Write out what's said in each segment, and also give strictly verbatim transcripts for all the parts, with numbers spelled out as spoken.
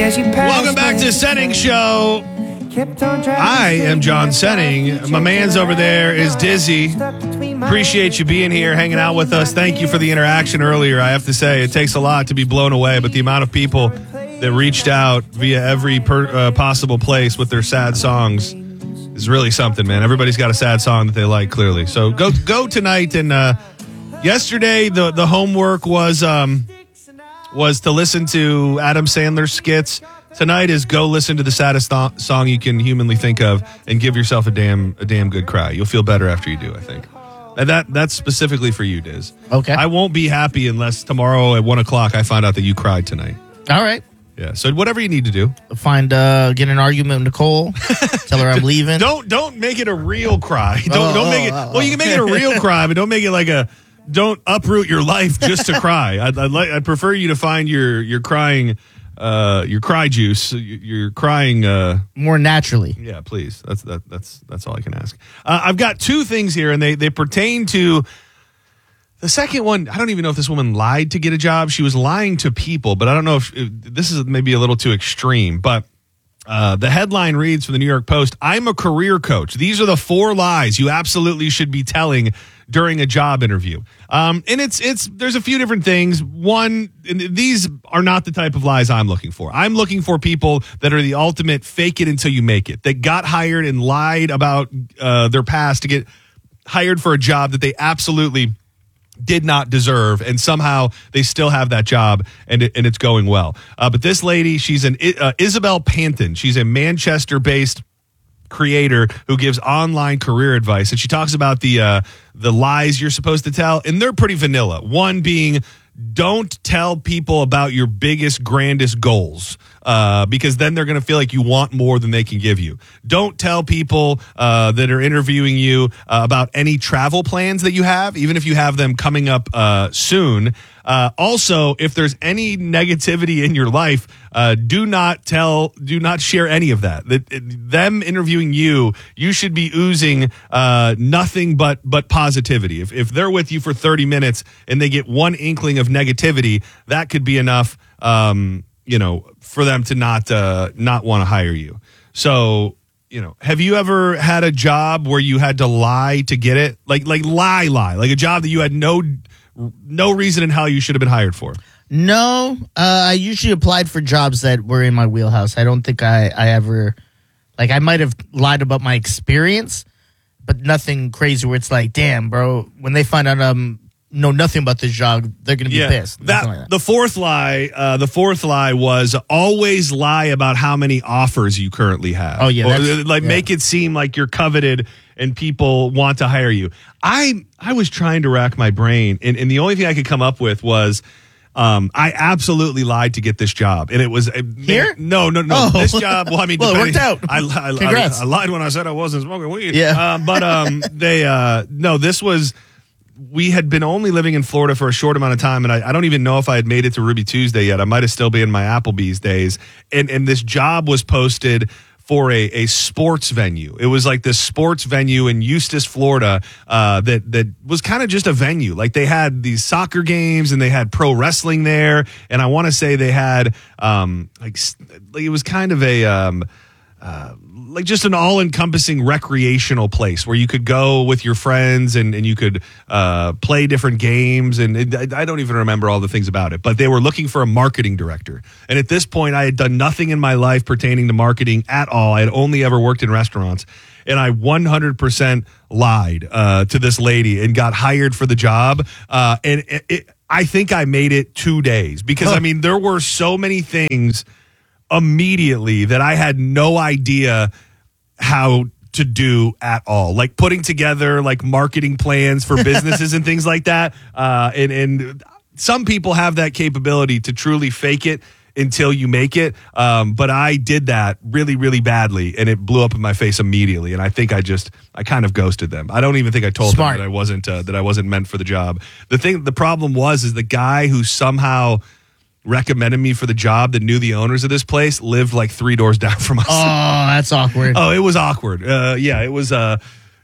Welcome back to Senning Show. I am John Senning. My man's over there is Dizzy. Appreciate you being here, hanging out with us. Thank you for the interaction earlier. I have to say, it takes a lot to be blown away, but the amount of people that reached out via every per, uh, possible place with their sad songs is really something, man. Everybody's got a sad song that they like, clearly. So go go tonight. And uh, yesterday, the, the homework was um, was to listen to Adam Sandler's skits. Tonight is go listen to the saddest th- song you can humanly think of and give yourself a damn a damn good cry. You'll feel better after you do, I think. And that that's specifically for you, Diz. Okay. I won't be happy unless tomorrow at one o'clock I find out that you cried tonight. All right. Yeah. So whatever you need to do. Find uh, get in an argument with Nicole. Tell her I'm leaving. Don't don't make it a real cry. Don't Oh, don't oh, make it. oh, Well, you can make it a real cry, but don't make it like a. Don't uproot your life just to cry. I'd I'd, like, I'd prefer you to find your your crying. Uh, your cry juice, you're crying uh, more naturally. Yeah, please. That's that. That's that's all I can ask. Uh, I've got two things here, and they they pertain to the second one. I don't even know if this woman lied to get a job. She was lying to people, but I don't know if, if this is maybe a little too extreme. But uh, the headline reads from the New York Post: "I'm a career coach. These are the four lies you absolutely should be telling during a job interview." Um, and it's it's there's a few different things. One, and these are not the type of lies I'm looking for. I'm looking for people that are the ultimate fake it until you make it. That got hired and lied about uh, their past to get hired for a job that they absolutely did not deserve, and somehow they still have that job, and it, and it's going well. Uh, but this lady, she's an uh, Isabel Panton. She's a Manchester-based creator who gives online career advice, and she talks about the uh, the lies you're supposed to tell, and they're pretty vanilla. One being, don't tell people about your biggest, grandest goals, uh, because then they're going to feel like you want more than they can give you. Don't tell people uh, that are interviewing you uh, about any travel plans that you have, even if you have them coming up uh, soon. Uh, also, if there's any negativity in your life, uh, do not tell, do not share any of that. That them interviewing you, you should be oozing uh, nothing but but positivity. If if they're with you for thirty minutes and they get one inkling of negativity, that could be enough, um, you know, for them to not uh, not want to hire you. So, you know, have you ever had a job where you had to lie to get it? Like like lie lie, like a job that you had no. No reason in hell you should have been hired for. No, uh, I usually applied for jobs that were in my wheelhouse. I don't think I, I ever, like, I might have lied about my experience, but nothing crazy where it's like, damn, bro, when they find out um know nothing about this job, they're going to be yeah, pissed. That, like that. The fourth lie, uh, the fourth lie was always lie about how many offers you currently have. Oh yeah, or, like yeah. Make it seem like you're coveted and people want to hire you. I I was trying to rack my brain, and, and the only thing I could come up with was um, I absolutely lied to get this job, and it was uh, here. No, no, no. Oh. This job. Well, I mean, well, it worked out. I, I, Congrats. I, I lied when I said I wasn't smoking weed. Yeah, uh, but um, they uh, no. This was. We had been only living in Florida for a short amount of time, and I, I don't even know if I had made it to Ruby Tuesday yet. I might have still been in my Applebee's days, and and this job was posted for a, a sports venue. It was like this sports venue in Eustis, Florida, uh, that that was kind of just a venue. Like they had these soccer games and they had pro wrestling there, and I want to say they had um, like, like it was kind of a um, uh, like just an all-encompassing recreational place where you could go with your friends and, and you could uh, play different games. And it, I don't even remember all the things about it, but they were looking for a marketing director. And at this point, I had done nothing in my life pertaining to marketing at all. I had only ever worked in restaurants. And I one hundred percent lied uh, to this lady and got hired for the job. Uh, and it, it, I think I made it two days because, huh. I mean, there were so many things immediately that I had no idea how to do at all, like putting together like marketing plans for businesses and things like that. Uh, and, and some people have that capability to truly fake it until you make it. Um, but I did that really, really badly, and it blew up in my face immediately. And I think I just, I kind of ghosted them. I don't even think I told Smart. them that I wasn't, uh, that I wasn't meant for the job. The thing, the problem was, is the guy who somehow recommended me for the job that knew the owners of this place lived like three doors down from us. Oh, that's awkward. Oh, it was awkward. Uh, yeah, it was. Uh,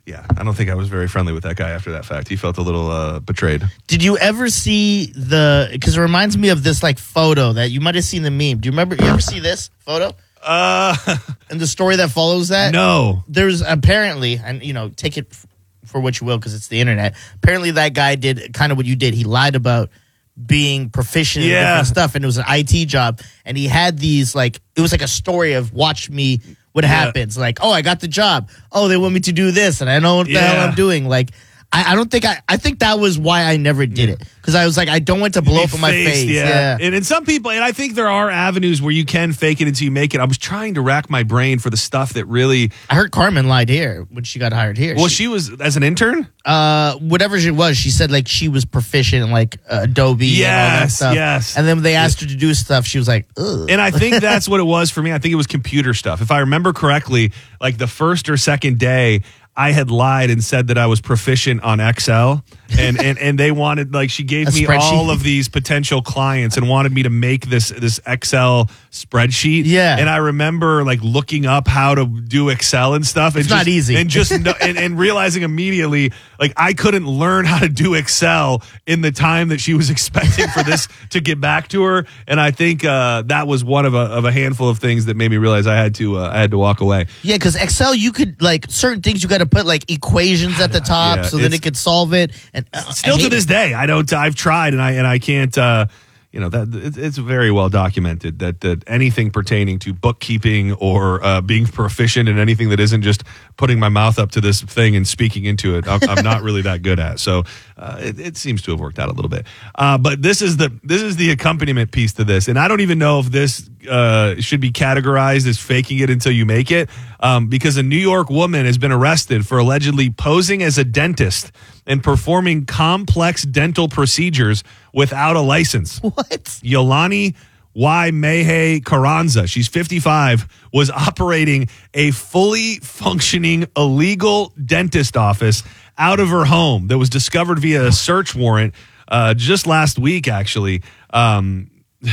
yeah, I don't think I was very friendly with that guy after that fact. He felt a little uh, betrayed. Did you ever see the? Because it reminds me of this like photo that you might have seen the meme. Do you remember? You ever see this photo? Uh, and the story that follows that? No. There's apparently, and you know, take it f- for what you will because it's the internet. Apparently, that guy did kind of what you did. He lied about being proficient in Yeah. different stuff, and it was an I T job. And he had these like it was like a story of watch me what Yeah. happens. Like, oh, I got the job. Oh, they want me to do this, and I know what the Yeah. hell I'm doing. Like. I, I don't think I. I think that was why I never did it because I was like, I don't want to blow Be up in my faced, face. Yeah. Yeah. And, and some people, and I think there are avenues where you can fake it until you make it. I was trying to rack my brain for the stuff that really. I heard Carmen lied here when she got hired here. Well, she, was as an intern? uh, whatever she was, she said like she was proficient in like uh, Adobe and all that Yes, stuff. yes. And then when they asked her to do stuff, she was like, ugh. And I think that's what it was for me. I think it was computer stuff. If I remember correctly, like the first or second day, I had lied and said that I was proficient on Excel, and and, and they wanted, like, she gave A me spreadsheet? all of these potential clients and wanted me to make this this Excel spreadsheet. Yeah. And I remember like looking up how to do Excel and stuff. And It's just, not easy. And just no, and, and realizing immediately, like, I couldn't learn how to do Excel in the time that she was expecting for this to get back to her. And I think uh, that was one of a of a handful of things that made me realize I had to uh, I had to walk away. Yeah, because Excel, you could like certain things you got to put like equations at the top Yeah, so then it's- it could solve it. And uh, Still I to hate this it. day, I don't. I've tried, and I and I can't. Uh, you know that it, it's very well documented that that anything pertaining to bookkeeping or uh, being proficient in anything that isn't just putting my mouth up to this thing and speaking into it, I'm, I'm not really that good at. So uh, it, it seems to have worked out a little bit. Uh, but this is the this is the accompaniment piece to this, and I don't even know if this uh, should be categorized as faking it until you make it, um, because a New York woman has been arrested for allegedly posing as a dentist and performing complex dental procedures without a license. What? Yolani Y. Mehe Carranza, she's fifty-five, was operating a fully functioning illegal dentist office out of her home that was discovered via a search warrant uh, just last week, actually. Um,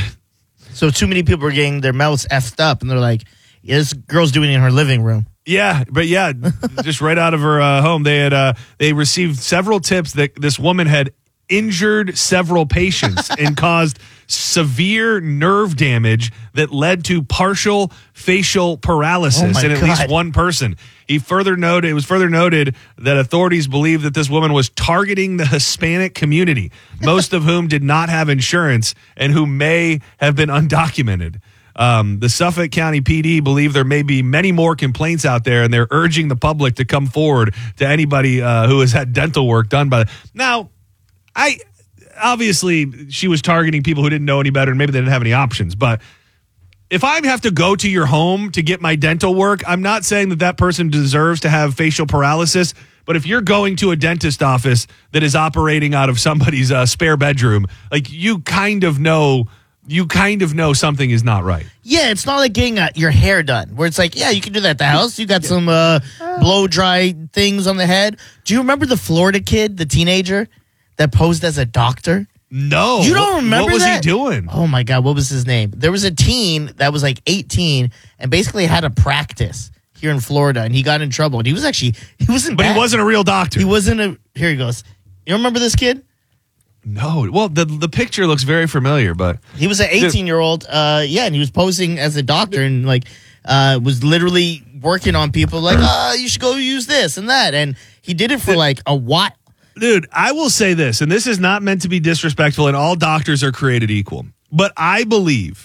So too many people are getting their mouths effed up, and they're like, yeah, "This girl's doing it in her living room." Yeah, but yeah, just right out of her uh, home, they had uh, they received several tips that this woman had injured several patients and caused severe nerve damage that led to partial facial paralysis Oh my in at least God. one person. He further noted it was further noted that authorities believe that this woman was targeting the Hispanic community, most of whom did not have insurance and who may have been undocumented. Um, the Suffolk County P D believe there may be many more complaints out there, and they're urging the public to come forward to anybody uh, who has had dental work done by. Now, I obviously she was targeting people who didn't know any better, and maybe they didn't have any options. But if I have to go to your home to get my dental work, I'm not saying that that person deserves to have facial paralysis. But if you're going to a dentist office that is operating out of somebody's uh, spare bedroom, like you kind of know. You kind of know something is not right. Yeah, it's not like getting uh, your hair done, where it's like, yeah, you can do that at the house. You got some uh, blow dry things on the head. Do you remember the Florida kid, the teenager that posed as a doctor? No. You don't What- remember What was that? he doing? Oh my God, what was his name? There was a teen that was like eighteen and basically had a practice here in Florida, and he got in trouble. And he was actually he wasn't, But bad. he wasn't a real doctor. He wasn't a. Here he goes. You remember this kid? No. Well, the the picture looks very familiar, but He was an eighteen-year-old, uh, yeah, and he was posing as a doctor and, like, uh, was literally working on people like, oh, you should go use this and that. And he did it for, like, a while. dude, I will say this, and this is not meant to be disrespectful, and all doctors are created equal. But I believe,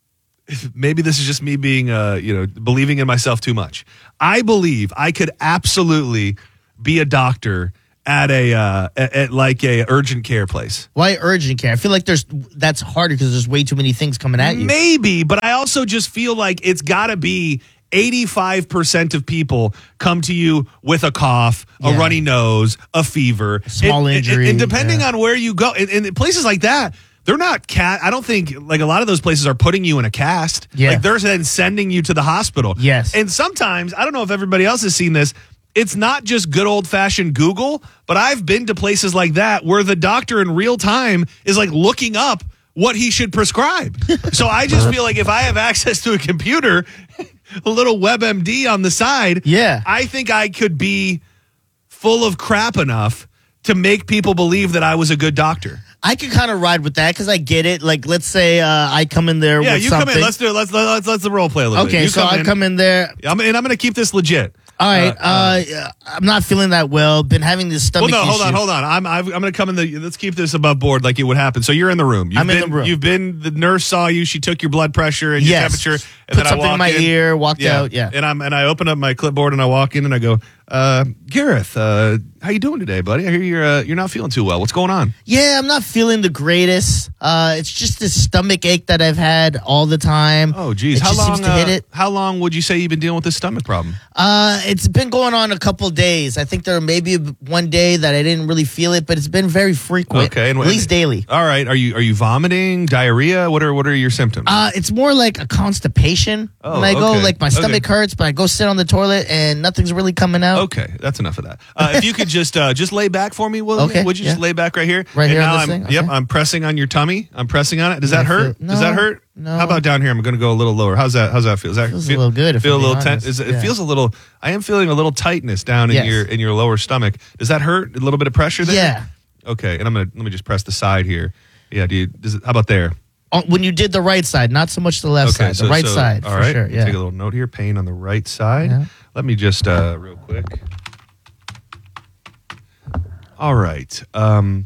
maybe this is just me being, uh, you know, believing in myself too much. I believe I could absolutely be a doctor at a uh, at, at like a urgent care place. Why urgent care? I feel like there's that's harder because there's way too many things coming at you. Maybe, but I also just feel like it's got to be eighty-five percent of people come to you with a cough, a Yeah. runny nose, a fever, Small and, injury, And, and depending yeah. on where you go, and, and places like that, they're not cat. I don't think like a lot of those places are putting you in a cast. Yeah. Like they're then sending you to the hospital. Yes. And sometimes, I don't know if everybody else has seen this, it's not just good old fashioned Google, but I've been to places like that where the doctor in real time is like looking up what he should prescribe. So I just feel like if I have access to a computer, a little WebMD on the side, Yeah. I think I could be full of crap enough to make people believe that I was a good doctor. I can kind of ride with that because I get it. Like, let's say uh, I come in there Yeah, with you something. come in. Let's do it. Let's let's let's the role play a little bit. Okay, You so I in. come in there. I'm, and I'm going to keep this legit. All right, Uh, uh, uh, I'm not feeling that well. Been having this Well, stomach no, hold on, issue. hold on. I'm I've, I'm going to come in the. Let's keep this above board, like it would happen. So you're in the room. You've I'm in been, the room. You've been. The nurse saw you. She took your blood pressure and your Yes. temperature. And Put then I something walk in my in. ear, walked out, yeah. And I'm and I open up my clipboard and I walk in and I go, uh, Gareth, uh, how you doing today, buddy? I hear you're uh, you're not feeling too well. What's going on? Yeah, I'm not feeling the greatest. Uh, it's just this stomach ache that I've had all the time. Oh, geez. It How just long? seems to hit uh, it. How long would you say you've been dealing with this stomach problem? Uh, it's been going on a couple days. I think there may be one day that I didn't really feel it, but it's been very frequent. Okay, and at least daily. All right. Are you are you vomiting, diarrhea? What are what are your symptoms? Uh, it's more like a constipation. Oh, when I go, okay. like my stomach Okay. hurts, but I go sit on the toilet and nothing's really coming out. Okay, that's enough of that. Uh, if you could just uh, just lay back for me, will Okay, would you just yeah. lay back right here? Right And here on now this I'm, thing? Yep, Okay. I'm pressing on your tummy. I'm pressing on it. Does that I hurt? feel- Does that no, hurt? no. How about down here? I'm going to go a little lower. How's that? How's that feel? Does that Feels a feel, little good, if Feel a I'm little being tense. honest. Is it, it Yeah. feels a little. I am feeling a little tightness down in Yes. your in your lower stomach. Does that hurt? A little bit of pressure there. Yeah. Okay, and I'm gonna let me just press the side here. Yeah, do you, does it, how about there? Oh, when you did the right side, not so much the left Okay, side. so the right so- side, All for right, sure. let me Yeah. take a little note here. Pain on the right side. Yeah. Let me just uh, real quick. All right. Um,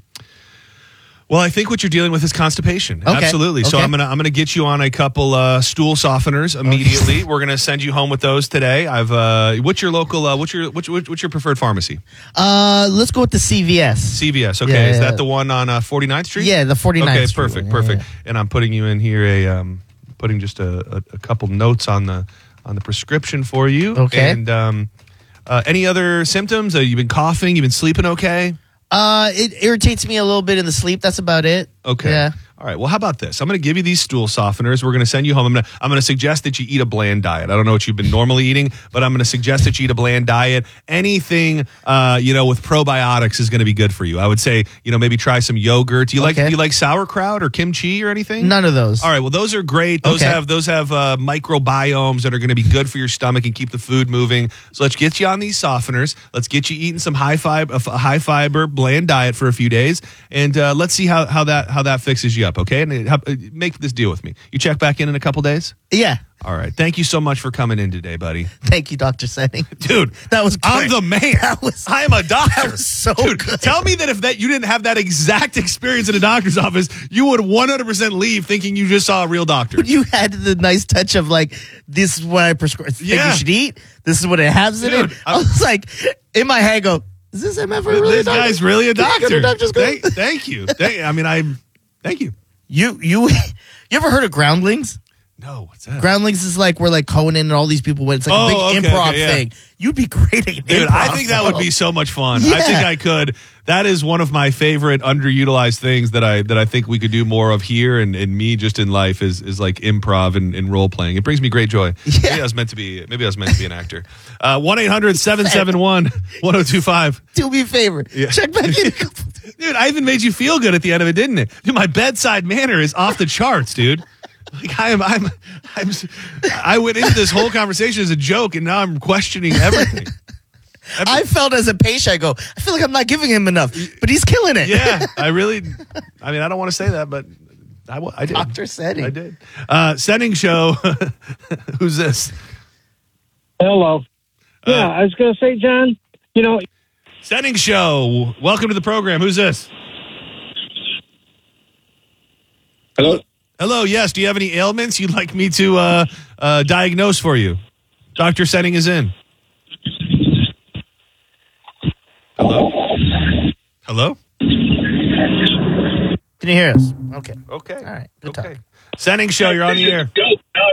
well, I think what you're dealing with is constipation. Okay, Absolutely. So okay. I'm gonna I'm gonna get you on a couple uh, stool softeners immediately. We're gonna send you home with those today. I've uh, what's your local uh, what's your what's, what's your preferred pharmacy? Uh, let's go with the C V S. C V S. Okay, Yeah, is yeah. that the one on uh, forty-ninth Street? Yeah, the forty-ninth Okay, Street perfect, one. Yeah, perfect. yeah. And I'm putting you in here a um, putting just a, a, a couple notes on the on the prescription for you. Okay. And um, uh, any other symptoms? Uh, you've been coughing. You've been sleeping okay? Uh, it irritates me a little bit in the sleep. That's about it. Okay. Yeah. All right. Well, how about this? I'm going to give you these stool softeners. We're going to send you home. I'm going to I'm going to suggest that you eat a bland diet. I don't know what you've been normally eating, but I'm going to suggest that you eat a bland diet. Anything, uh, you know, with probiotics is going to be good for you. I would say, you know, maybe try some yogurt. Do you like Okay. do you like sauerkraut or kimchi or anything? None of those. All right. Well, those are great. Those Okay. have those have uh, microbiomes that are going to be good for your stomach and keep the food moving. So let's get you on these softeners. Let's get you eating some high fiber, a high fiber, bland diet for a few days, and uh, let's see how, how that how that fixes you up. Okay, and it, how, uh, make this deal with me. You check back in in a couple days. Yeah. All right. Thank you so much for coming in today, buddy. Thank you, Doctor Setting. Dude, That was I'm great. the man. That was- I am a doctor. that was so Dude, good. tell me that if that you didn't have that exact experience in a doctor's office, you would one hundred percent leave thinking you just saw a real doctor. You had the nice touch of like, this is what I prescribe. Think Yeah. you should eat. This is what it has in Dude, it. I'm- I was like, in my head, I go, is this M F really a This doctor? guy's really a Can I go to doctor. doctor's school? Thank, thank you. Thank, I mean, I thank you. You you you ever heard of Groundlings? No, what's that? Groundlings is like where like Conan and all these people went. It's like Oh, a big okay, improv okay, yeah. thing. You'd be great at Dude, improv. I think that would though. be so much fun. I Yeah. think I could. That is one of my favorite underutilized things that I that I think we could do more of here and, and me just in life is is like improv and, and role playing. It brings me great joy. Yeah. Maybe I was meant to be maybe I was meant to be an actor. Uh one eight hundred seven seven one one oh two five. Do me a favor. Yeah. Check back in. a couple- Dude, I even made you feel good at the end of it, didn't it? Dude, my bedside manner is off the charts, dude. Like I am, I'm, I'm, I went into this whole conversation as a joke, and now I'm questioning everything. Every- I felt as a patient, I go, I feel like I'm not giving him enough, but he's killing it. yeah, I really. I mean, I don't want to say that, but I, wa- I did. Doctor Setting. I did. Uh, Setting show. Who's this? Hello. Yeah, I was going to say, John, you know, Setting show. Welcome to the program. Who's this? hello. Hello. Yes. Do you have any ailments you'd like me to uh, uh, diagnose for you? Doctor Setting is in. Hello. Hello. Can you hear us? Okay. Okay. All right. Good Okay. talk. Setting show. You're on the air. Go.